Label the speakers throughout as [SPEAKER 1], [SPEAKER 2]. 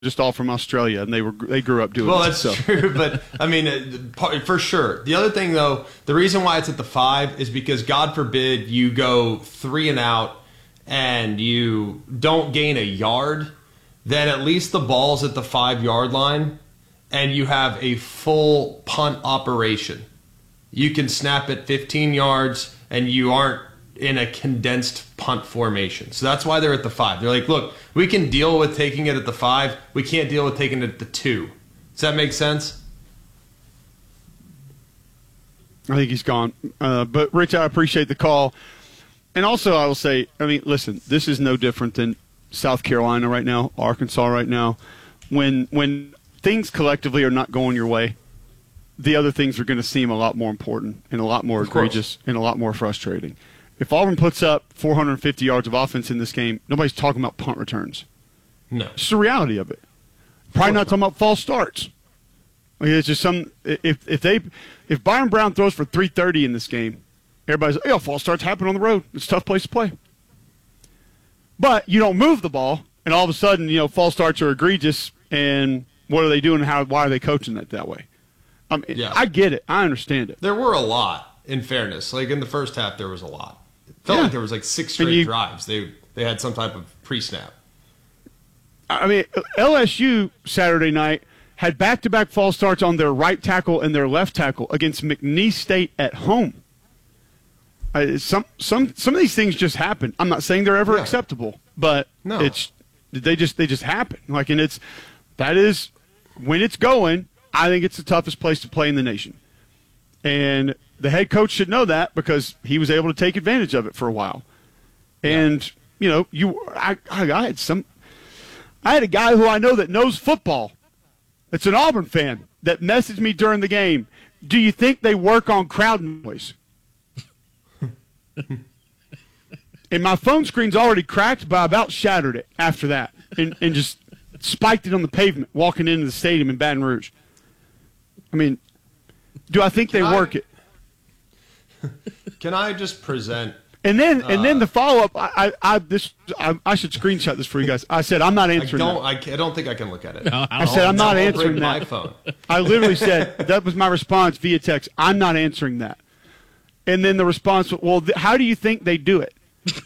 [SPEAKER 1] just all from Australia, and they grew up doing it.
[SPEAKER 2] Well, that's true, but I mean, for sure. The other thing, though, the reason why it's at the 5 is because, God forbid, you go 3 and out and you don't gain a yard, then at least the ball's at the 5-yard line, and you have a full punt operation. You can snap it 15 yards, and you aren't in a condensed punt formation. So that's why they're at the 5. They're like, look, we can deal with taking it at the 5. We can't deal with taking it at the 2. Does that make sense?
[SPEAKER 1] I think he's gone. But, Rich, I appreciate the call. And also, I will say, I mean, listen, this is no different than South Carolina right now, Arkansas right now. When things collectively are not going your way, the other things are going to seem a lot more important and a lot more egregious and a lot more frustrating. If Auburn puts up 450 yards of offense in this game, nobody's talking about punt returns.
[SPEAKER 2] No.
[SPEAKER 1] It's the reality of it. Probably not talking about false starts. Like, it's just if Byron Brown throws for 330 in this game, everybody's like, oh, false starts happen on the road. It's a tough place to play. But you don't move the ball, and all of a sudden, false starts are egregious, and what are they doing? Why are they coaching that way? I get it. I understand it.
[SPEAKER 2] There were a lot, in fairness. Like, in the first half, there was a lot. It felt like there was 6 straight drives. They had some type of pre-snap.
[SPEAKER 1] I mean, LSU Saturday night had back-to-back false starts on their right tackle and their left tackle against McNeese State at home. Some of these things just happen. I'm not saying they're ever acceptable, but they just happen. Like, and that is when it's going. I think it's the toughest place to play in the nation, and the head coach should know that because he was able to take advantage of it for a while. And I had a guy who I know that knows football. It's an Auburn fan that messaged me during the game. Do you think they work on crowd noise? And my phone screen's already cracked, but I about shattered it after that and just spiked it on the pavement walking into the stadium in Baton Rouge. I mean, do I think they work it?
[SPEAKER 2] Can I just present?
[SPEAKER 1] And then the follow-up, I should screenshot this for you guys. I said, I'm not answering that.
[SPEAKER 2] I don't think I can look at it.
[SPEAKER 1] I said, I'm not answering that.
[SPEAKER 2] My phone.
[SPEAKER 1] I literally said, that was my response via text. I'm not answering that. And then the response, well, how do you think they do it?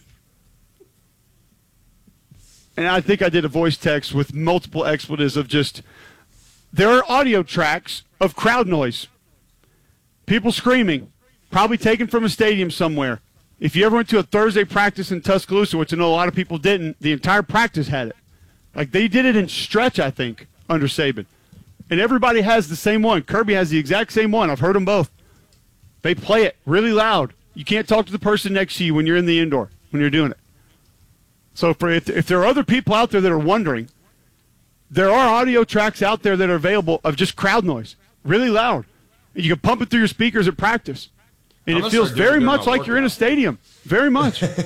[SPEAKER 1] And I think I did a voice text with multiple expletives of just, there are audio tracks of crowd noise. People screaming, probably taken from a stadium somewhere. If you ever went to a Thursday practice in Tuscaloosa, which I know a lot of people didn't, the entire practice had it. Like, they did it in stretch, I think, under Saban. And everybody has the same one. Kirby has the exact same one. I've heard them both. They play it really loud. You can't talk to the person next to you when you're in the indoor, when you're doing it. So if there are other people out there that are wondering, there are audio tracks out there that are available of just crowd noise, really loud. You can pump it through your speakers at practice. And it feels very much like you're in a stadium. Very much.
[SPEAKER 2] I'm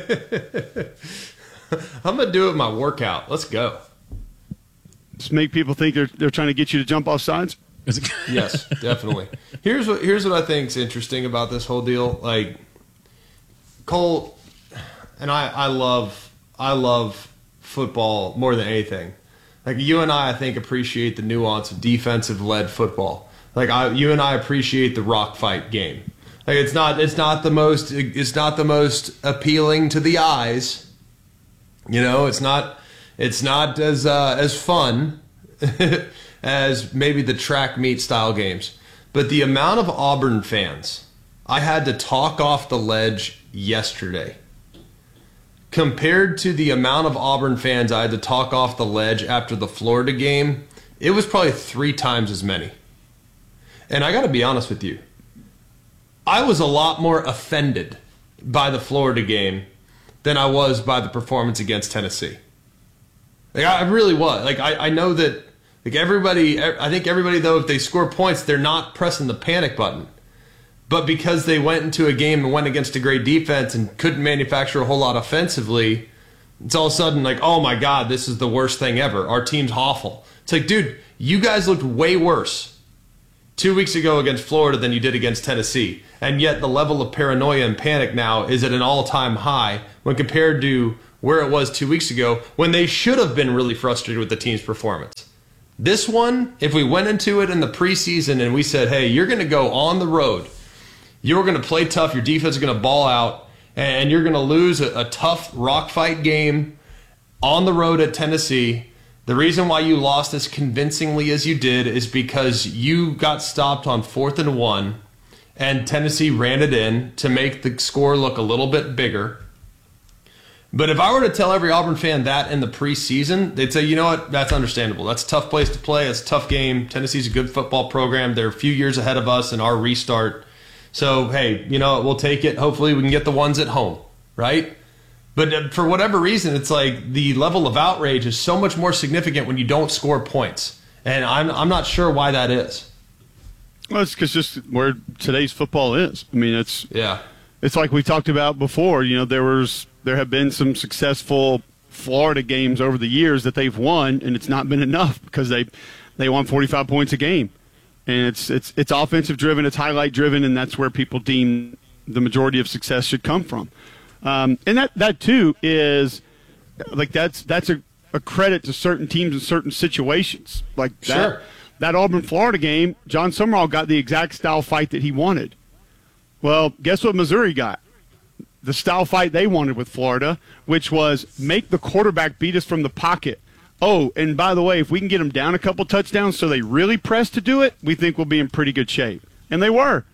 [SPEAKER 2] going to do it in my workout. Let's go.
[SPEAKER 1] Just make people think they're trying to get you to jump off sides?
[SPEAKER 2] Yes, definitely. Here's what I think is interesting about this whole deal. Like, Cole, and I love football more than anything. Like, you and I think, appreciate the nuance of defensive-led football. Like, you and I appreciate the rock fight game. Like, it's not the most appealing to the eyes. It's not as fun as maybe the track meet style games. But the amount of Auburn fans I had to talk off the ledge yesterday compared to the amount of Auburn fans I had to talk off the ledge after the Florida game, it was probably 3 times as many. And I got to be honest with you. I was a lot more offended by the Florida game than I was by the performance against Tennessee. Like, I really was. Like, I know that, like, I think everybody, though, if they score points, they're not pressing the panic button. But because they went into a game and went against a great defense and couldn't manufacture a whole lot offensively, it's all of a sudden like, oh my God, this is the worst thing ever. Our team's awful. It's like, dude, you guys looked way worse 2 weeks ago against Florida than you did against Tennessee. And yet the level of paranoia and panic now is at an all-time high when compared to where it was 2 weeks ago when they should have been really frustrated with the team's performance. This one, if we went into it in the preseason and we said, hey, you're going to go on the road, you're going to play tough, your defense is going to ball out, and you're going to lose a tough rock fight game on the road at Tennessee. The reason why you lost as convincingly as you did is because you got stopped on 4th and 1, and Tennessee ran it in to make the score look a little bit bigger. But if I were to tell every Auburn fan that in the preseason, they'd say, you know what, that's understandable. That's a tough place to play. It's a tough game. Tennessee's a good football program. They're a few years ahead of us in our restart. So, hey, you know, we'll take it. Hopefully we can get the ones at home, right? But for whatever reason, it's like the level of outrage is so much more significant when you don't score points. And I'm not sure why that is.
[SPEAKER 1] Well, it's because just where today's football is. I mean, it's like we talked about before. You know, there have been some successful Florida games over the years that they've won, and it's not been enough because they won 45 points a game. And it's offensive driven, it's highlight driven, and that's where people deem the majority of success should come from. And that too is like that's a credit to certain teams in certain situations. Like that Auburn Florida game, John Summerall got the exact style fight that he wanted. Well, guess what Missouri got? The style fight they wanted with Florida, which was make the quarterback beat us from the pocket. Oh, and by the way, if we can get them down a couple touchdowns so they really press to do it, we think we'll be in pretty good shape. And they were.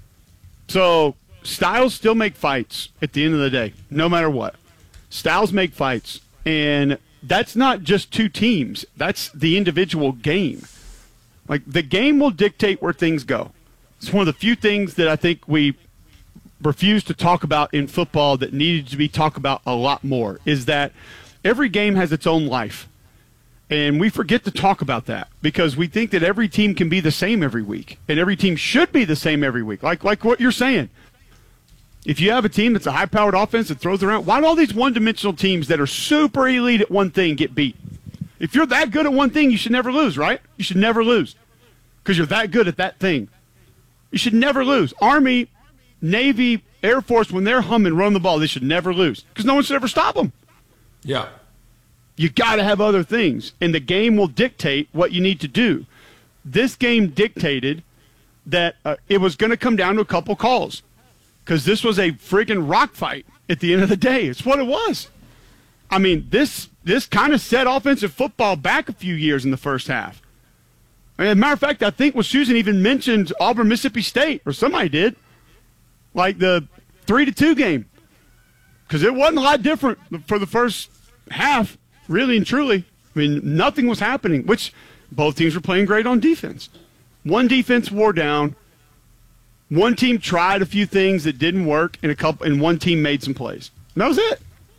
[SPEAKER 1] So styles still make fights at the end of the day, no matter what. Styles make fights. And that's not just two teams. That's the individual game. Like, the game will dictate where things go. It's one of the few things that I think we refuse to talk about in football that needed to be talked about a lot more, is that every game has its own life. And we forget to talk about that because we think that every team can be the same every week, and every team should be the same every week, like what you're saying. If you have a team that's a high-powered offense that throws around, why do all these one-dimensional teams that are super elite at one thing get beat? If you're that good at one thing, you should never lose, right? You should never lose because you're that good at that thing. You should never lose. Army, Navy, Air Force, when they're humming, running the ball, they should never lose because no one should ever stop them.
[SPEAKER 2] Yeah.
[SPEAKER 1] You got to have other things, and the game will dictate what you need to do. This game dictated that it was going to come down to a couple calls because this was a friggin' rock fight at the end of the day. It's what it was. I mean, this kind of set offensive football back a few years in the first half. As a matter of fact, I think Susan even mentioned Auburn, Mississippi State, or somebody did, like the 3-2 game, because it wasn't a lot different for the first half. Really and truly, I mean, nothing was happening, which both teams were playing great on defense. One defense wore down. One team tried a few things that didn't work, and one team made some plays. And that was it.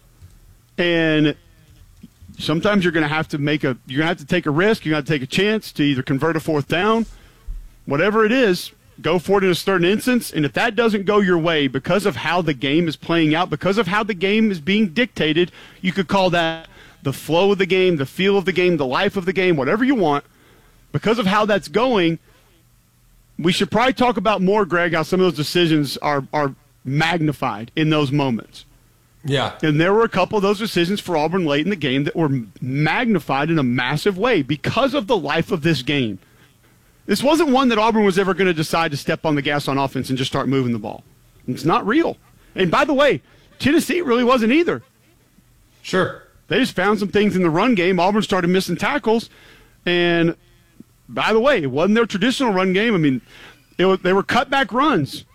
[SPEAKER 1] And sometimes you're going to have to take a risk. You're going to take a chance to either convert a fourth down, whatever it is, go for it in a certain instance. And if that doesn't go your way because of how the game is playing out, because of how the game is being dictated, you could call that the flow of the game, the feel of the game, the life of the game, whatever you want. Because of how that's going, we should probably talk about more, Greg, how some of those decisions are magnified in those moments.
[SPEAKER 2] Yeah.
[SPEAKER 1] And there were a couple of those decisions for Auburn late in the game that were magnified in a massive way because of the life of this game. This wasn't one that Auburn was ever going to decide to step on the gas on offense and just start moving the ball. It's not real. And by the way, Tennessee really wasn't either.
[SPEAKER 2] Sure.
[SPEAKER 1] They just found some things in the run game. Auburn started missing tackles. And by the way, it wasn't their traditional run game. I mean, they were cutback runs,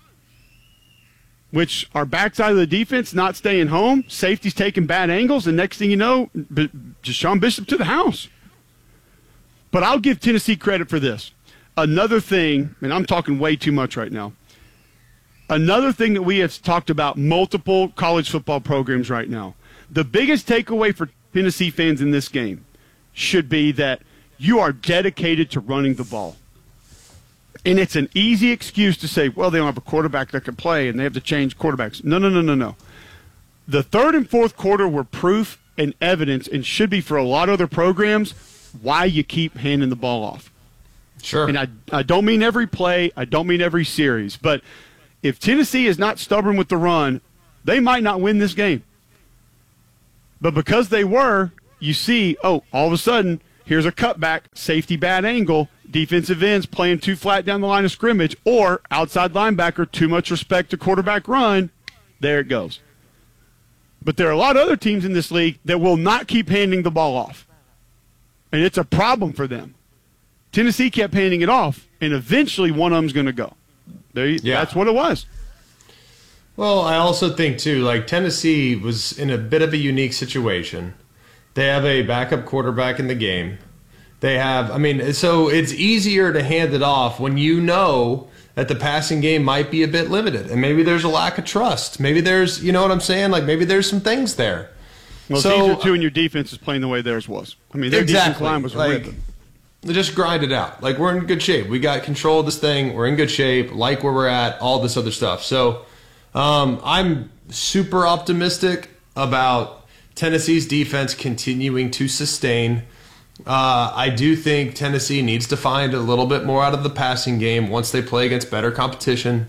[SPEAKER 1] which are backside of the defense not staying home. Safety's taking bad angles. And next thing you know, just Sean Bishop to the house. But I'll give Tennessee credit for this. Another thing, and I'm talking way too much right now. Another thing that we have talked about multiple college football programs right now. The biggest takeaway for Tennessee fans in this game should be that you are dedicated to running the ball. And it's an easy excuse to say, well, they don't have a quarterback that can play and they have to change quarterbacks. No. The third and fourth quarter were proof and evidence, and should be for a lot of other programs, why you keep handing the ball off.
[SPEAKER 2] Sure.
[SPEAKER 1] And I don't mean every play. I don't mean every series. But if Tennessee is not stubborn with the run, they might not win this game. But because they were, you see, all of a sudden, here's a cutback, safety bad angle, defensive ends playing too flat down the line of scrimmage, or outside linebacker, too much respect to quarterback run. There it goes. But there are a lot of other teams in this league that will not keep handing the ball off. And it's a problem for them. Tennessee kept handing it off, and eventually one of them's going to go. That's what it was.
[SPEAKER 2] Well, I also think, too, like Tennessee was in a bit of a unique situation. They have a backup quarterback in the game. So it's easier to hand it off when you know that the passing game might be a bit limited. And maybe there's a lack of trust. Maybe there's, you know what I'm saying? Like maybe there's some things there.
[SPEAKER 1] Well, it's easier, too, when your defense is playing the way theirs was. I mean, their defensive line was ripping.
[SPEAKER 2] Just grind it out. Like, we're in good shape. We got control of this thing. We're in good shape. Like where we're at, all this other stuff. So I'm super optimistic about Tennessee's defense continuing to sustain. I do think Tennessee needs to find a little bit more out of the passing game once they play against better competition.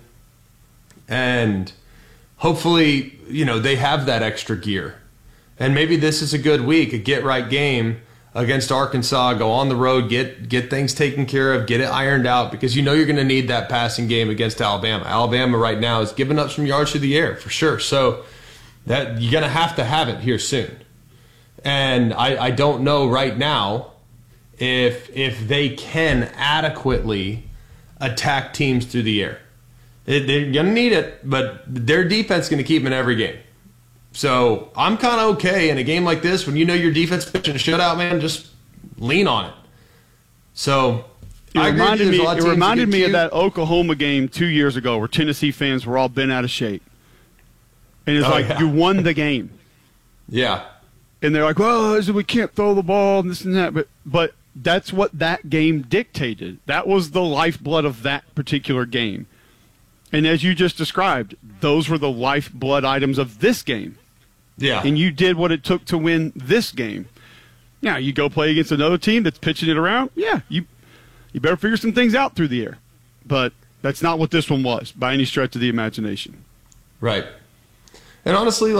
[SPEAKER 2] And hopefully, they have that extra gear. And maybe this is a good week, a get-right game against Arkansas. Go on the road, get things taken care of, get it ironed out, because you're going to need that passing game against Alabama. Alabama right now is giving up some yards through the air, for sure. So that you're going to have it here soon. And I don't know right now if they can adequately attack teams through the air. They're going to need it, but their defense is going to keep them in every game. So I'm kind of okay in a game like this when you know your defense is pitching a shutout, man. Just lean on it. So
[SPEAKER 1] it reminded me of that Oklahoma game 2 years ago where Tennessee fans were all bent out of shape, and it's you won the game.
[SPEAKER 2] Yeah,
[SPEAKER 1] and they're like, "Well, we can't throw the ball and this and that," but that's what that game dictated. That was the lifeblood of that particular game. And as you just described, those were the lifeblood items of this game.
[SPEAKER 2] Yeah.
[SPEAKER 1] And you did what it took to win this game. Now, you go play against another team that's pitching it around, you better figure some things out through the air. But that's not what this one was by any stretch of the imagination.
[SPEAKER 2] Right. And honestly,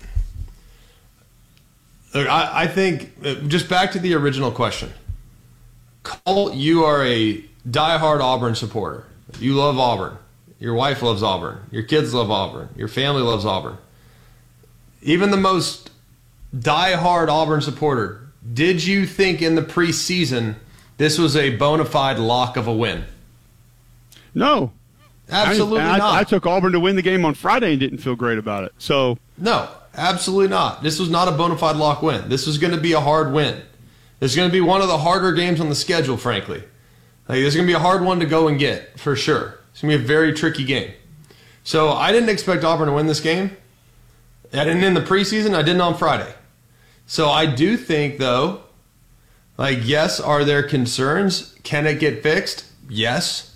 [SPEAKER 2] I think, just back to the original question. Cole, you are a diehard Auburn supporter. You love Auburn. Your wife loves Auburn. Your kids love Auburn. Your family loves Auburn. Even the most diehard Auburn supporter, did you think in the preseason this was a bona fide lock of a win?
[SPEAKER 1] No.
[SPEAKER 2] Absolutely not.
[SPEAKER 1] I took Auburn to win the game on Friday and didn't feel great about it. So
[SPEAKER 2] no, absolutely not. This was not a bona fide lock win. This was going to be a hard win. This is going to be one of the harder games on the schedule, frankly. This is going to be a hard one to go and get, for sure. It's going to be a very tricky game. So I didn't expect Auburn to win this game. I didn't in the preseason. I didn't on Friday. So I do think, though, yes, are there concerns? Can it get fixed? Yes.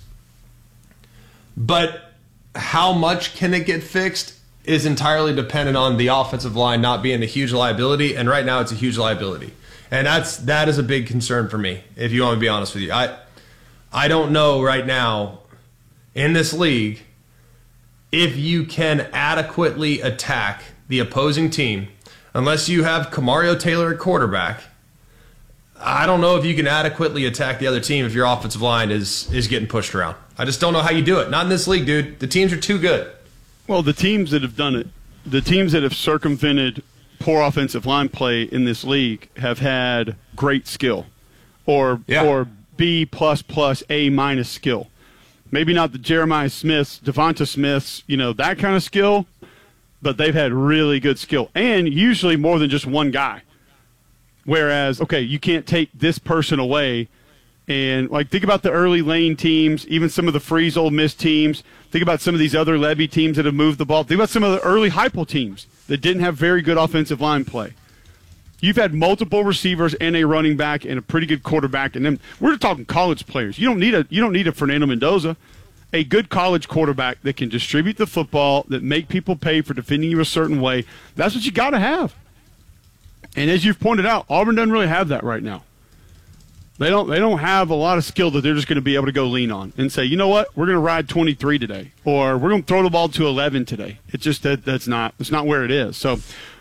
[SPEAKER 2] But how much can it get fixed is entirely dependent on the offensive line not being a huge liability. And right now it's a huge liability. And that is a big concern for me, if you want to be honest with you. I don't know right now in this league if you can adequately attack the opposing team unless you have Kamario Taylor at quarterback. I don't know if you can adequately attack the other team if your offensive line is getting pushed around. I just don't know how you do it. Not in this league, dude. The teams are too good.
[SPEAKER 1] Well, the teams that have done it, the teams that have circumvented poor offensive line play in this league have had great skill or B++, A- skill. Maybe not the Jeremiah Smiths, Devonta Smiths, that kind of skill, but they've had really good skill, and usually more than just one guy. Whereas, you can't take this person away. And, think about the early lane teams, even some of the Freeze Ole Miss teams. Think about some of these other Levy teams that have moved the ball. Think about some of the early Heupel teams that didn't have very good offensive line play. You've had multiple receivers and a running back and a pretty good quarterback, and then we're talking college players. You don't need a Fernando Mendoza, a good college quarterback that can distribute the football, that make people pay for defending you a certain way. That's what you got to have. And as you've pointed out, Auburn doesn't really have that right now. They don't have a lot of skill that they're just going to be able to go lean on and say, you know what, we're going to ride 23 today, or we're going to throw the ball to 11 today. It's just that's not where it is. So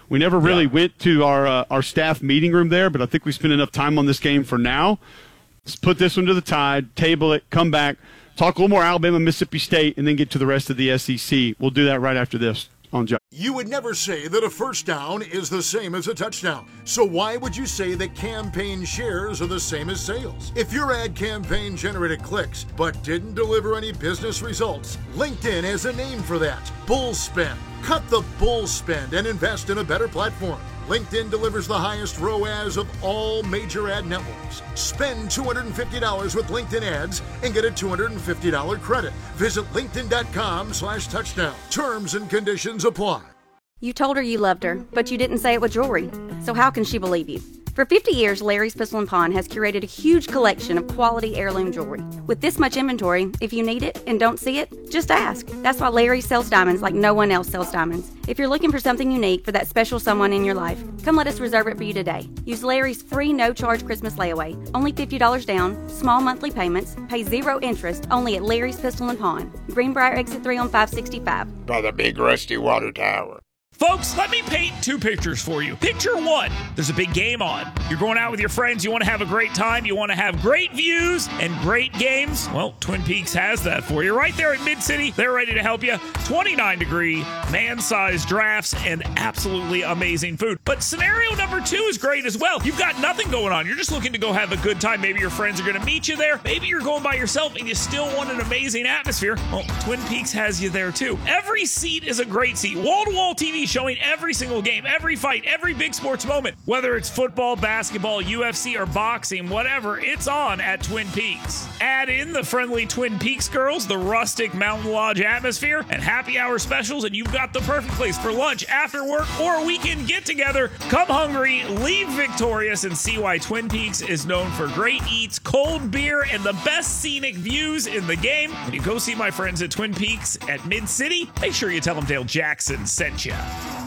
[SPEAKER 1] We never really went to our staff meeting room there, but I think we spent enough time on this game for now. Let's put this one to the Tide, table it, come back, talk a little more Alabama, Mississippi State, and then get to the rest of the SEC. We'll do that right after this on Jock.
[SPEAKER 3] You would never say that a first down is the same as a touchdown. So why would you say that campaign shares are the same as sales? If your ad campaign generated clicks but didn't deliver any business results, LinkedIn has a name for that. Bull spend. Cut the bull spend and invest in a better platform. LinkedIn delivers the highest ROAS of all major ad networks. Spend $250 with LinkedIn ads and get a $250 credit. Visit linkedin.com/touchdown. Terms and conditions apply.
[SPEAKER 4] You told her you loved her, but you didn't say it with jewelry. So how can she believe you? For 50 years, Larry's Pistol & Pawn has curated a huge collection of quality heirloom jewelry. With this much inventory, if you need it and don't see it, just ask. That's why Larry sells diamonds like no one else sells diamonds. If you're looking for something unique for that special someone in your life, come let us reserve it for you today. Use Larry's free no-charge Christmas layaway. Only $50 down, small monthly payments, pay 0 interest, only at Larry's Pistol & Pawn. Greenbrier Exit 3 on 565.
[SPEAKER 5] By the big rusty water tower.
[SPEAKER 6] Folks, let me paint 2 pictures for you. Picture 1, there's a big game on. You're going out with your friends, you want to have a great time, you want to have great views and great games. Well, Twin Peaks has that for you. Right there in Mid-City, they're ready to help you. 29-degree, man-sized drafts, and absolutely amazing food. But scenario number 2 is great as well. You've got nothing going on. You're just looking to go have a good time. Maybe your friends are going to meet you there. Maybe you're going by yourself and you still want an amazing atmosphere. Well, Twin Peaks has you there too. Every seat is a great seat. Wall-to-wall TV showing every single game, every fight, every big sports moment. Whether it's football, basketball, UFC, or boxing, whatever, it's on at Twin Peaks. Add in the friendly Twin Peaks girls, the rustic Mountain Lodge atmosphere, and happy hour specials, and you've got the perfect place for lunch, after work, or a weekend get-together. Come hungry, leave victorious, and see why Twin Peaks is known for great eats, cold beer, and the best scenic views in the game. When you go see my friends at Twin Peaks at Mid-City, make sure you tell them Dale Jackson sent you.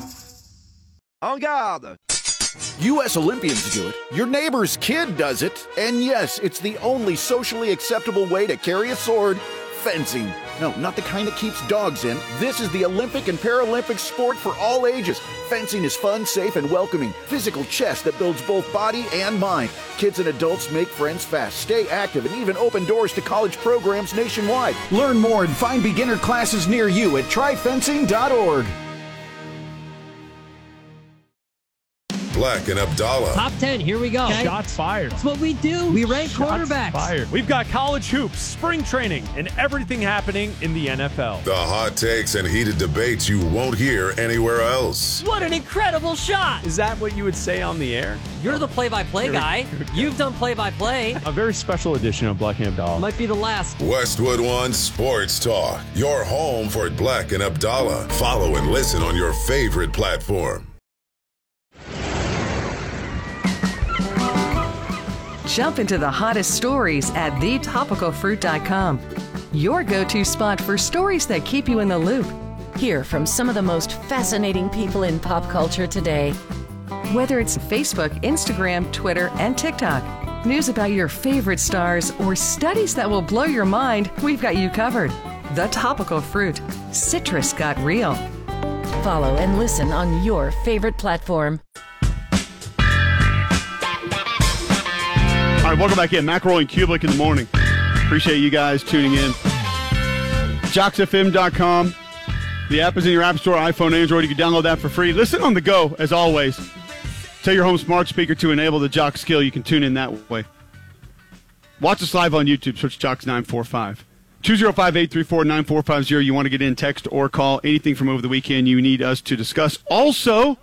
[SPEAKER 7] En garde!
[SPEAKER 8] U.S. Olympians do it, your neighbor's kid does it, and yes, it's the only socially acceptable way to carry a sword, fencing. No, not the kind that keeps dogs in. This is the Olympic and Paralympic sport for all ages. Fencing is fun, safe, and welcoming. Physical chess that builds both body and mind. Kids and adults make friends fast, stay active, and even open doors to college programs nationwide. Learn more and find beginner classes near you at tryfencing.org.
[SPEAKER 9] Black and Abdallah.
[SPEAKER 10] Top 10, here we go.
[SPEAKER 11] Okay. Shots fired.
[SPEAKER 10] That's what we do. We rank quarterbacks.
[SPEAKER 11] Fired. We've got college hoops, spring training, and everything happening in the NFL.
[SPEAKER 9] The hot takes and heated debates you won't hear anywhere else.
[SPEAKER 10] What an incredible shot.
[SPEAKER 11] Is that what you would say on the air?
[SPEAKER 10] You're the play-by-play guy. You've done play-by-play.
[SPEAKER 11] A very special edition of Black and Abdallah.
[SPEAKER 10] Might be the last.
[SPEAKER 9] Westwood One Sports Talk. Your home for Black and Abdallah. Follow and listen on your favorite platform.
[SPEAKER 12] Jump into the hottest stories at thetopicalfruit.com. Your go-to spot for stories that keep you in the loop. Hear from some of the most fascinating people in pop culture today. Whether it's Facebook, Instagram, Twitter, and TikTok, news about your favorite stars, or studies that will blow your mind, we've got you covered. The Topical Fruit. Citrus got real.
[SPEAKER 13] Follow and listen on your favorite platform.
[SPEAKER 1] All right, welcome back in. McElroy and Kublik in the morning. Appreciate you guys tuning in. JocksFM.com. The app is in your app store, iPhone, Android. You can download that for free. Listen on the go, as always. Tell your home smart speaker to enable the Jock skill. You can tune in that way. Watch us live on YouTube. Search Jocks945. 205-834-9450. You want to get in, text or call. Anything from over the weekend you need us to discuss. Also,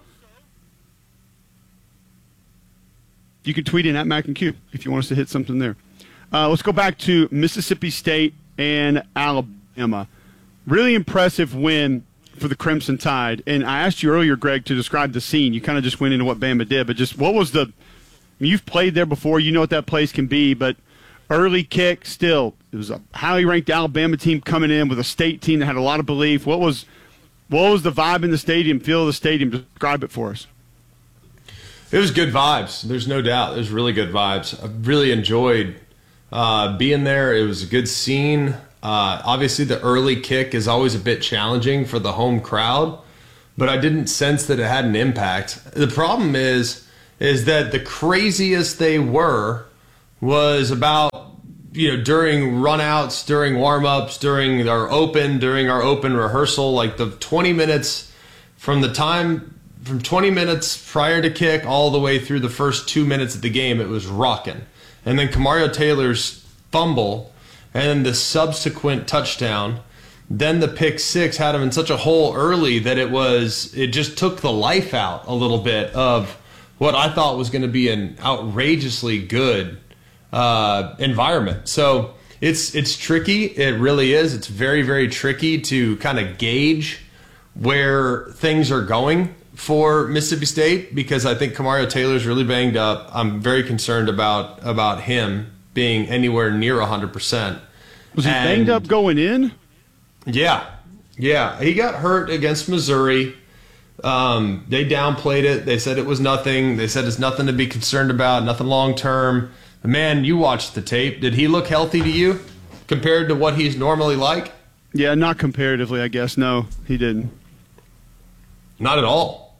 [SPEAKER 1] you can tweet in at Mac and Q if you want us to hit something there. Let's go back to Mississippi State and Alabama. Really impressive win for the Crimson Tide. And I asked you earlier, Greg, to describe the scene. You kind of just went into what Bama did, but just what was the – I mean, you've played there before. You know what that place can be, but early kick still. It was a highly ranked Alabama team coming in with a state team that had a lot of belief. What was the vibe in the stadium, feel of the stadium? Describe it for us.
[SPEAKER 2] It was good vibes. There's no doubt. It was really good vibes. I really enjoyed being there. It was a good scene. Obviously, the early kick is always a bit challenging for the home crowd, but I didn't sense that it had an impact. The problem is that the craziest they were was about, during runouts, during warm-ups, during our open rehearsal, like the 20 minutes from 20 minutes prior to kick all the way through the first 2 minutes of the game, it was rocking. And then Kamario Taylor's fumble and then the subsequent touchdown, then the pick six had him in such a hole early that it just took the life out a little bit of what I thought was going to be an outrageously good environment. So it's tricky. It really is. It's very, very tricky to kind of gauge where things are going for Mississippi State, because I think Kamario Taylor's really banged up. I'm very concerned about him being anywhere near 100%.
[SPEAKER 1] Was he banged up going in?
[SPEAKER 2] Yeah. He got hurt against Missouri. They downplayed it. They said it was nothing. They said it's nothing to be concerned about, nothing long term. Man, you watched the tape. Did he look healthy to you compared to what he's normally like?
[SPEAKER 1] Yeah, not comparatively, I guess. No, he didn't.
[SPEAKER 2] Not at all.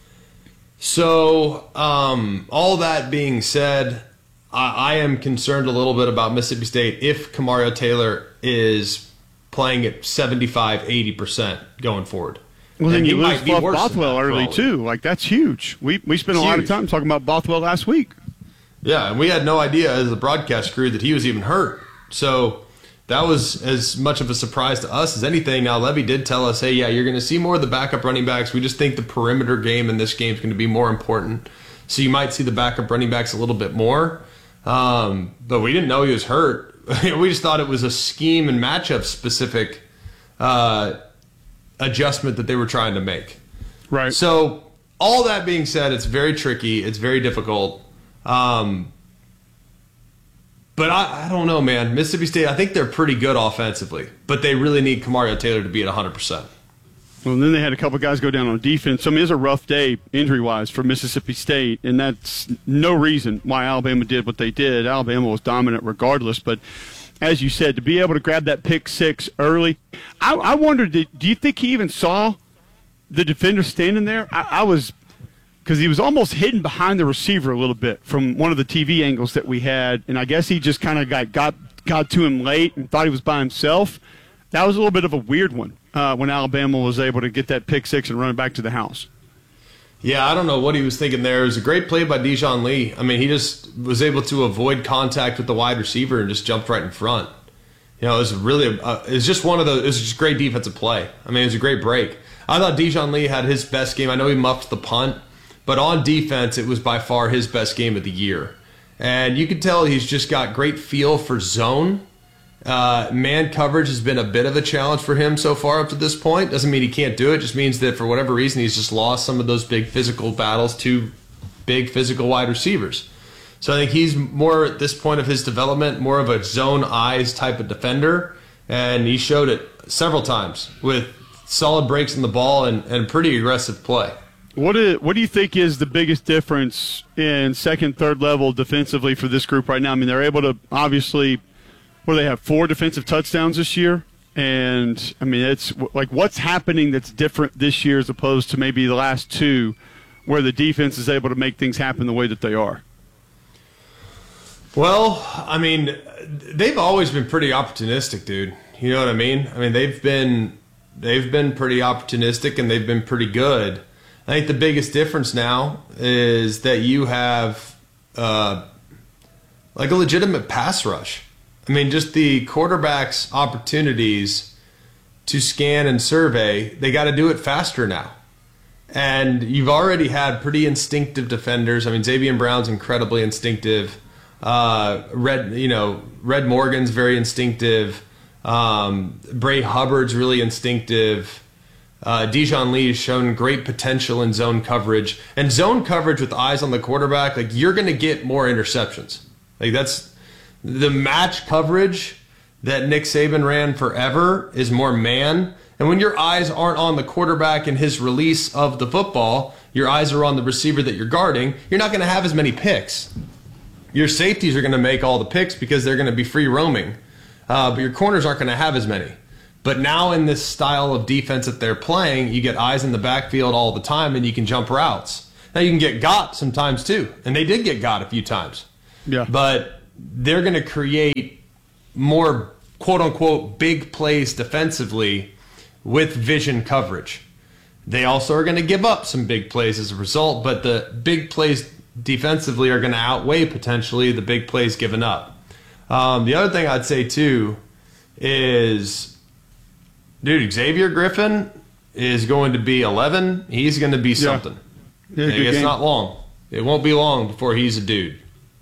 [SPEAKER 2] So, all that being said, I am concerned a little bit about Mississippi State if Kamario Taylor is playing at 75-80% going forward.
[SPEAKER 1] Well, then you lose Fluff Bothwell early, too. Like, that's huge. We spent a lot of time talking about Bothwell last week.
[SPEAKER 2] Yeah, and we had no idea as a broadcast crew that he was even hurt. So that was as much of a surprise to us as anything. Now, Levy did tell us, hey, yeah, you're going to see more of the backup running backs. We just think the perimeter game in this game is going to be more important. So you might see the backup running backs a little bit more. But we didn't know he was hurt. We just thought it was a scheme and matchup specific adjustment that they were trying to make.
[SPEAKER 1] Right.
[SPEAKER 2] So all that being said, it's very tricky. It's very difficult. But I don't know, man. Mississippi State, I think they're pretty good offensively, but they really need Kamario Taylor to be at 100%.
[SPEAKER 1] Well, and then they had a couple guys go down on defense. I mean, it was a rough day injury-wise for Mississippi State, and that's no reason why Alabama did what they did. Alabama was dominant regardless, but as you said, to be able to grab that pick six early, I wondered, do you think he even saw the defender standing there? I was, because he was almost hidden behind the receiver a little bit from one of the TV angles that we had, and I guess he just kind of got to him late and thought he was by himself. That was a little bit of a weird one when Alabama was able to get that pick six and run it back to the house.
[SPEAKER 2] Yeah, I don't know what he was thinking there. It was a great play by Dijon Lee. I mean, he just was able to avoid contact with the wide receiver and just jumped right in front. You know, it was really, it was just one of those, it was just a great defensive play. I mean, it was a great break. I thought Dijon Lee had his best game. I know he muffed the punt, but on defense, it was by far his best game of the year. And you could tell he's just got great feel for zone. Man coverage has been a bit of a challenge for him so far up to this point. Doesn't mean he can't do it. Just means that for whatever reason, he's just lost some of those big physical battles to big physical wide receivers. So I think he's more at this point of his development, more of a zone eyes type of defender. And he showed it several times with solid breaks in the ball and pretty aggressive play.
[SPEAKER 1] What do you think is the biggest difference in second, third level defensively for this group right now? I mean, they're able to obviously – well, they have 4 defensive touchdowns this year, and I mean, it's like what's happening that's different this year as opposed to maybe the last 2 where the defense is able to make things happen the way that they are?
[SPEAKER 2] Well, I mean, they've always been pretty opportunistic, dude. You know what I mean? I mean, they've been pretty opportunistic and they've been pretty good. I think the biggest difference now is that you have like a legitimate pass rush. I mean, just the quarterback's opportunities to scan and survey, they got to do it faster now. And you've already had pretty instinctive defenders. I mean, Xavier Brown's incredibly instinctive. Red Morgan's very instinctive. Bray Hubbard's really instinctive. Dijon Lee has shown great potential in zone coverage. And zone coverage with eyes on the quarterback, like you're going to get more interceptions. Like that's the match coverage that Nick Saban ran forever is more man. And when your eyes aren't on the quarterback and his release of the football, your eyes are on the receiver that you're guarding, you're not going to have as many picks. Your safeties are going to make all the picks because they're going to be free roaming. But your corners aren't going to have as many. But now in this style of defense that they're playing, you get eyes in the backfield all the time, and you can jump routes. Now you can get got sometimes too, and they did get got a few times.
[SPEAKER 1] Yeah.
[SPEAKER 2] But they're going to create more quote-unquote big plays defensively with vision coverage. They also are going to give up some big plays as a result, but the big plays defensively are going to outweigh potentially the big plays given up. The other thing I'd say too is, dude, Xavier Griffin is going to be 11. He's going to be something.
[SPEAKER 1] Yeah,
[SPEAKER 2] it's not long. It won't be long before he's a dude.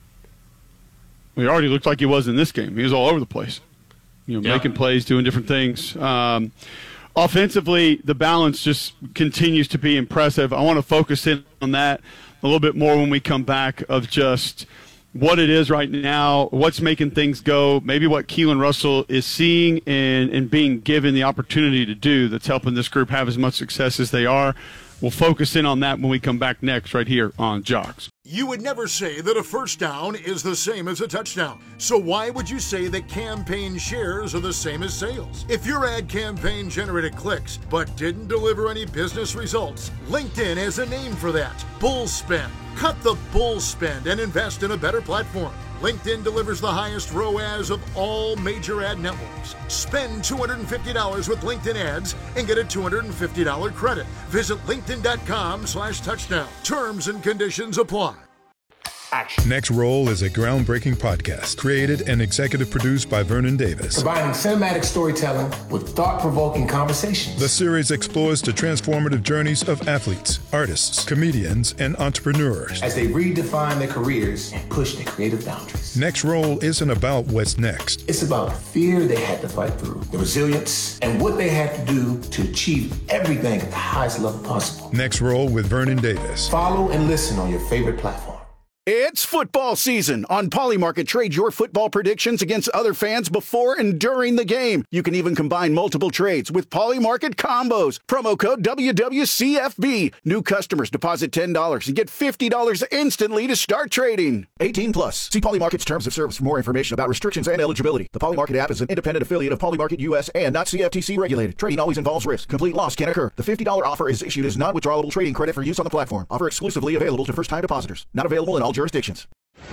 [SPEAKER 1] He already looked like he was in this game. He was all over the place. Making plays, doing different things. Offensively, the balance just continues to be impressive. I want to focus in on that a little bit more when we come back, of just what it is right now, what's making things go, maybe what Keelan Russell is seeing and being given the opportunity to do that's helping this group have as much success as they are. We'll focus in on that when we come back next right here on Jocks.
[SPEAKER 3] You would never say that a first down is the same as a touchdown. So why would you say that campaign shares are the same as sales? If your ad campaign generated clicks but didn't deliver any business results, LinkedIn has a name for that: bull spend. Cut the bull spend and invest in a better platform. LinkedIn delivers the highest ROAS of all major ad networks. Spend $250 with LinkedIn ads and get a $250 credit. Visit linkedin.com/touchdown. Terms and conditions apply.
[SPEAKER 14] Next Roll is a groundbreaking podcast created and executive produced by Vernon Davis.
[SPEAKER 15] Combining cinematic storytelling with thought-provoking conversations.
[SPEAKER 14] The series explores the transformative journeys of athletes, artists, comedians, and entrepreneurs
[SPEAKER 15] as they redefine their careers and push their creative boundaries.
[SPEAKER 14] Next Roll isn't about what's next.
[SPEAKER 15] It's about the fear they had to fight through, the resilience, and what they had to do to achieve everything at the highest level possible.
[SPEAKER 14] Next Roll with Vernon Davis.
[SPEAKER 15] Follow and listen on your favorite platform.
[SPEAKER 8] It's football season. On Polymarket, trade your football predictions against other fans before and during the game. You can even combine multiple trades with Polymarket combos. Promo code WWCFB. New customers deposit $10 and get $50 instantly to start trading. 18 plus. See Polymarket's terms of service for more information about restrictions and eligibility. The Polymarket app is an independent affiliate of Polymarket US and not CFTC regulated. Trading always involves risk. Complete loss can occur. The $50 offer is issued as non-withdrawable trading credit for use on the platform. Offer exclusively available to first-time depositors. Not available in all jurisdictions.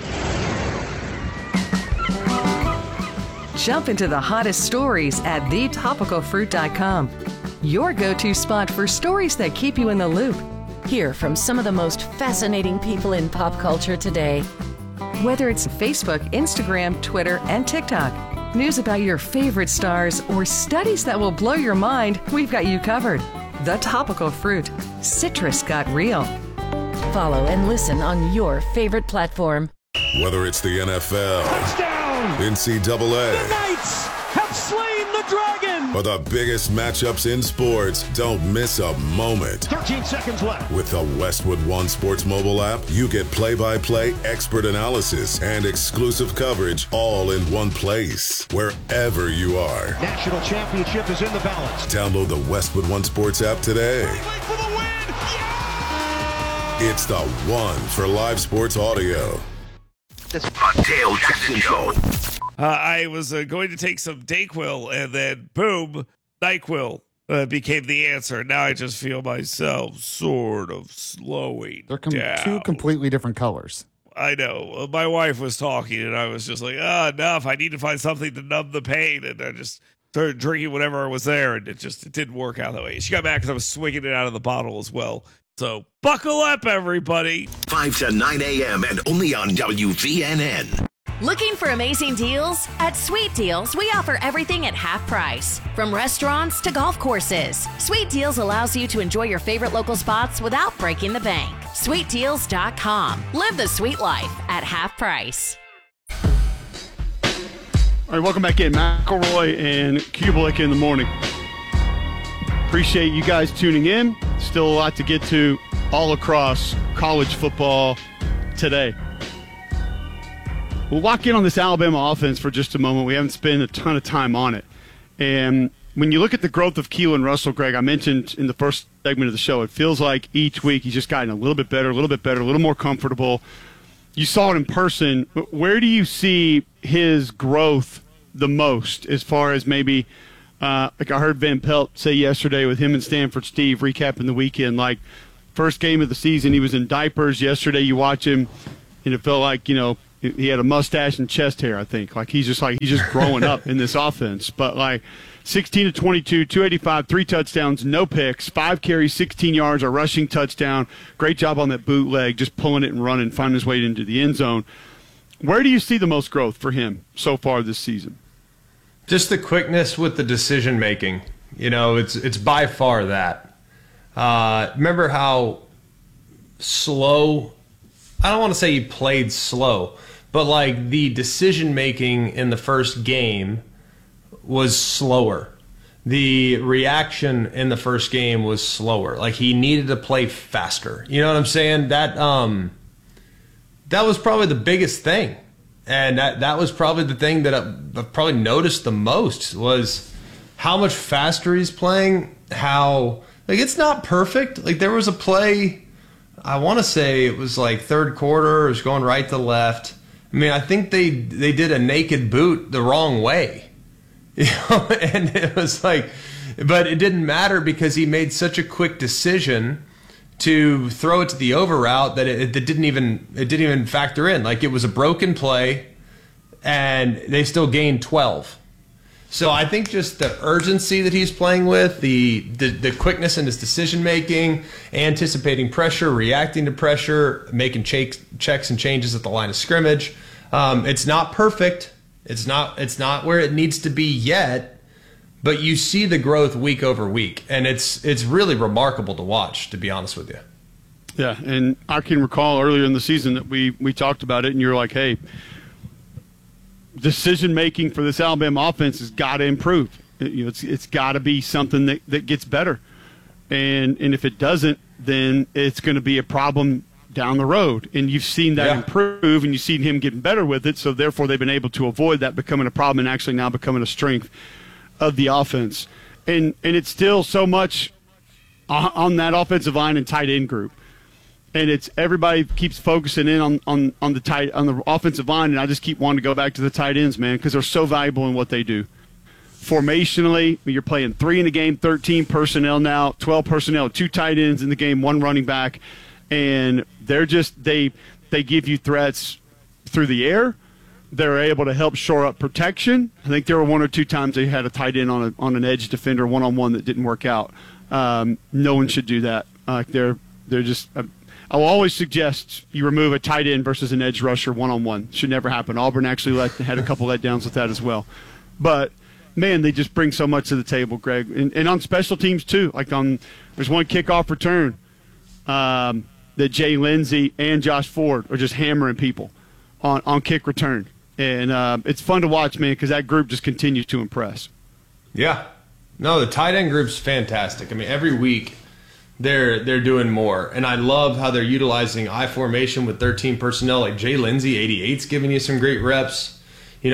[SPEAKER 12] Jump into the hottest stories at thetopicalfruit.com. Your go-to spot for stories that keep you in the loop.
[SPEAKER 13] Hear from some of the most fascinating people in pop culture today.
[SPEAKER 12] Whether it's Facebook, Instagram, Twitter, and TikTok, news about your favorite stars, or studies that will blow your mind, we've got you covered. The Topical Fruit. Citrus got real.
[SPEAKER 13] Follow and listen on your favorite platform.
[SPEAKER 9] Whether it's the NFL,
[SPEAKER 11] touchdown,
[SPEAKER 9] NCAA,
[SPEAKER 11] the Knights have slain the dragon,
[SPEAKER 9] or the biggest matchups in sports, don't miss a moment.
[SPEAKER 11] 13 seconds left.
[SPEAKER 9] With the Westwood One Sports mobile app, you get play-by-play, expert analysis, and exclusive coverage all in one place, wherever you are.
[SPEAKER 11] National championship is in the balance.
[SPEAKER 9] Download the Westwood One Sports app today.
[SPEAKER 11] For the win!
[SPEAKER 9] It's the one for live sports audio.
[SPEAKER 5] The Dale Jackson Show.
[SPEAKER 6] I was going to take some Dayquil, and then boom, NyQuil became the answer. Now I just feel myself sort of slowing down.
[SPEAKER 16] Two completely different colors.
[SPEAKER 6] I know. My wife was talking, and I was just like, enough. I need to find something to numb the pain. And I just started drinking whatever was there, and it didn't work out that way. She got back because I was swinging it out of the bottle as well. So buckle up, everybody.
[SPEAKER 5] 5 to 9 a.m. and only on WVNN.
[SPEAKER 17] Looking for amazing deals? At Sweet Deals, we offer everything at half price. From restaurants to golf courses, Sweet Deals allows you to enjoy your favorite local spots without breaking the bank. SweetDeals.com. Live the sweet life at half price.
[SPEAKER 1] All right, welcome back in. McElroy and Kubelik in the morning. Appreciate you guys tuning in. Still a lot to get to all across college football today. We'll lock in on this Alabama offense for just a moment. We haven't spent a ton of time on it. And when you look at the growth of Keelan Russell, Greg, I mentioned in the first segment of the show, it feels like each week he's just gotten a little bit better, a little more comfortable. You saw it in person. Where do you see his growth the most as far as maybe like I heard Van Pelt say yesterday with him and Stanford Steve recapping the weekend, like first game of the season, he was in diapers. Yesterday you watch him, and it felt like, he had a mustache and chest hair, I think. He's just growing up in this offense. But 16 to 22, 285, 3 touchdowns, no picks, 5 carries, 16 yards, a rushing touchdown. Great job on that bootleg, just pulling it and running, finding his way into the end zone. Where do you see the most growth for him so far this season?
[SPEAKER 2] Just the quickness with the decision making. It's by far that. Remember how slow, I don't want to say he played slow, but the decision making in the first game was slower. The reaction in the first game was slower. He needed to play faster. You know what I'm saying? That was probably the biggest thing. And that was probably the thing that I've probably noticed the most was how much faster he's playing, how it's not perfect. There was a play, I want to say it was third quarter, it was going right to left. I mean, I think they did a naked boot the wrong way. And it was but it didn't matter because he made such a quick decision to throw it to the over route that it didn't even factor in. It was a broken play, and they still gained 12. So I think just the urgency that he's playing with, the quickness in his decision making, anticipating pressure, reacting to pressure, making checks and changes at the line of scrimmage. It's not perfect. It's not where it needs to be yet. But you see the growth week over week, and it's really remarkable to watch, to be honest with you.
[SPEAKER 1] Yeah, and I can recall earlier in the season that we talked about it, and you're like, hey, decision-making for this Alabama offense has got to improve. It's got to be something that gets better. And if it doesn't, then it's going to be a problem down the road. And you've seen that improve, and you've seen him getting better with it, so therefore they've been able to avoid that becoming a problem and actually now becoming a strength of the offense. And it's still so much on that offensive line and tight end group. And it's everybody keeps focusing in on the offensive line, and I just keep wanting to go back to the tight ends, man, because they're so valuable in what they do. Formationally, you're playing 3 in the game, 13 personnel now, 12 personnel, 2 tight ends in the game, 1 running back, and they're just they give you threats through the air. They're able to help shore up protection. I think there were 1 or 2 times they had a tight end on an edge defender one-on-one that didn't work out. No one should do that. They're just. I will always suggest you remove a tight end versus an edge rusher one-on-one. Should never happen. Auburn actually had a couple letdowns with that as well. But man, they just bring so much to the table, Greg, and on special teams too. There's one kickoff return that Jay Lindsey and Josh Ford are just hammering people on kick return. And it's fun to watch, man, because that group just continues to impress.
[SPEAKER 2] Yeah. No, the tight end group's fantastic. I mean, every week they're doing more. And I love how they're utilizing I formation with 13 personnel. Jay Lindsey, 88's giving you some great reps. He's